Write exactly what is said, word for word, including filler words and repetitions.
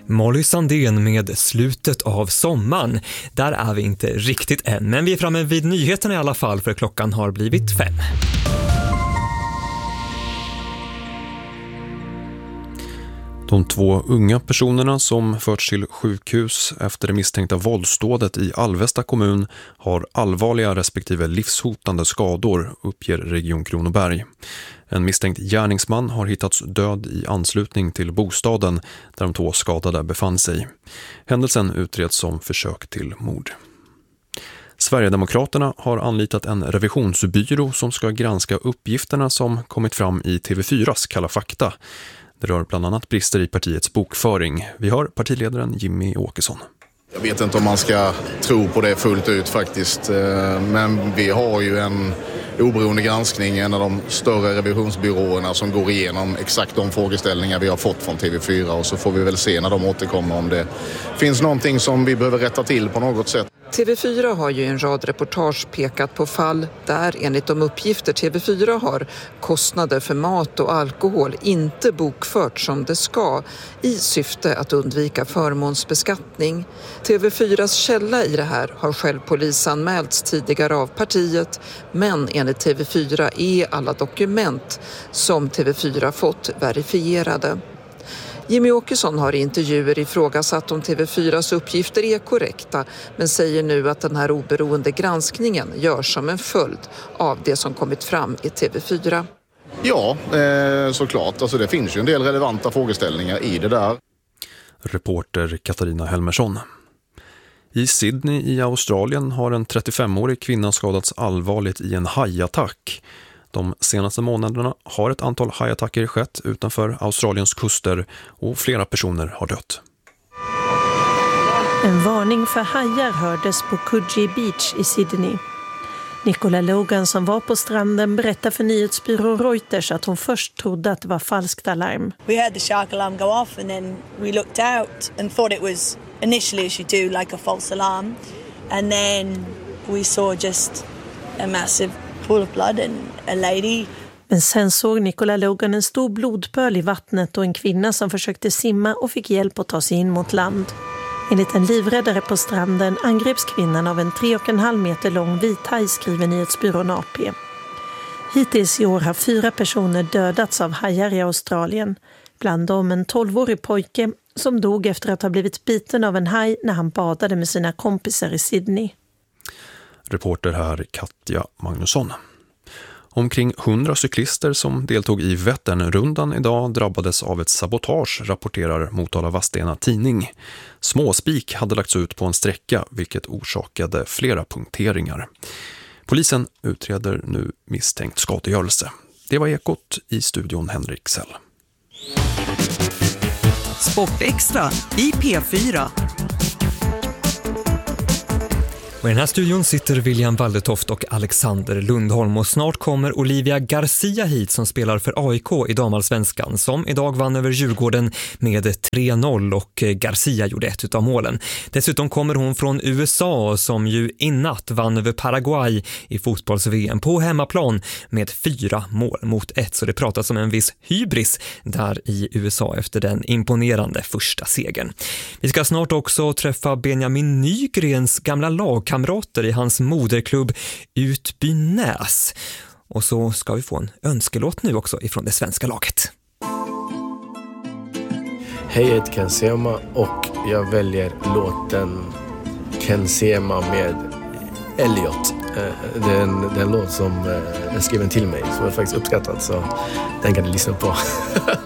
Molly Sandén med slutet av sommaren. Där är vi inte riktigt än, men vi är framme vid nyheterna i alla fall, för klockan har blivit fem. De två unga personerna som förts till sjukhus efter det misstänkta våldsdådet i Alvesta kommun har allvarliga respektive livshotande skador, uppger Region Kronoberg. En misstänkt gärningsman har hittats död i anslutning till bostaden där de två skadade befann sig. Händelsen utreds som försök till mord. Sverigedemokraterna har anlitat en revisionsbyrå som ska granska uppgifterna som kommit fram i T V fyras Kalla fakta. Det rör bland annat brister i partiets bokföring. Vi har partiledaren Jimmy Åkesson. Jag vet inte om man ska tro på det fullt ut faktiskt. Men vi har ju en oberoende granskning, en av de större revisionsbyråerna som går igenom exakt de frågeställningar vi har fått från T V fyra. Och så får vi väl se när de återkommer om det finns någonting som vi behöver rätta till på något sätt. T V fyra har ju i en rad reportage pekat på fall där enligt de uppgifter T V fyra har kostnader för mat och alkohol inte bokfört som det ska i syfte att undvika förmånsbeskattning. T V fyras källa i det här har själv polisanmälts tidigare av partiet, men enligt T V fyra är alla dokument som T V fyra fått verifierade. Jimmy Åkesson har i intervjuer ifrågasatt om T V fyras uppgifter är korrekta, men säger nu att den här oberoende granskningen görs som en följd av det som kommit fram i T V fyra. Ja, eh, såklart. Alltså det finns ju en del relevanta frågeställningar i det där. Reporter Katarina Helmersson. I Sydney i Australien har en trettiofemårig kvinna skadats allvarligt i en hajattack. De senaste månaderna har ett antal hajattacker skett utanför Australiens kuster och flera personer har dött. En varning för hajar hördes på Coogee Beach i Sydney. Nicola Logan som var på stranden berättar för nyhetsbyrån Reuters att hon först trodde att det var falskt alarm. We heard the shark alarm go off and then we looked out and thought it was initially as you do like a false alarm, and then we saw just a massive pool of blood and a lady. Men sen såg Nicola Logan en stor blodpöl i vattnet och en kvinna som försökte simma och fick hjälp att ta sig in mot land. Enligt en livräddare på stranden angreps kvinnan av en tre och en halv meter lång vithaj, skriver nyhetsbyrån A P. Hittills i år har fyra personer dödats av hajar i Australien. Bland dem en tolvårig pojke som dog efter att ha blivit biten av en haj när han badade med sina kompisar i Sydney. Reporter här Katja Magnusson. Omkring hundra cyklister som deltog i Vätternrundan idag drabbades av ett sabotage, rapporterar Motala Vadstena Tidning. Småspik hade lagts ut på en sträcka, vilket orsakade flera punkteringar. Polisen utreder nu misstänkt skadegörelse. Det var Ekot, i studion Henrik Sell. Sportextra i P fyra. Och i den här studion sitter William Waldetoft och Alexander Lundholm, och snart kommer Olivia Garcia hit som spelar för A I K i damallsvenskan, som idag vann över Djurgården med tre noll, och Garcia gjorde ett utav målen. Dessutom kommer hon från U S A som ju innatt vann över Paraguay i fotbolls-V M på hemmaplan med fyra mål mot ett, så det pratas om en viss hybris där i U S A efter den imponerande första segern. Vi ska snart också träffa Benjamin Nygrens gamla lag kamrater i hans moderklubb Utbynäs. Och så ska vi få en önskelåt nu också ifrån det svenska laget. Hej, jag heter Ken Sema och jag väljer låten Ken Sema med Elliot. Det är en, det är en låt som är skriven till mig som jag faktiskt uppskattat, så den kan du lyssna på.